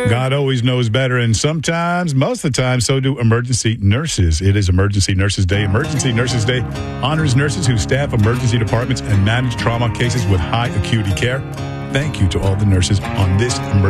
God always knows better, and sometimes, most of the time, so do emergency nurses. It is Emergency Nurses Day. Emergency Nurses Day honors nurses who staff emergency departments and manage trauma cases with high acuity care. Thank you to all the nurses on this emergency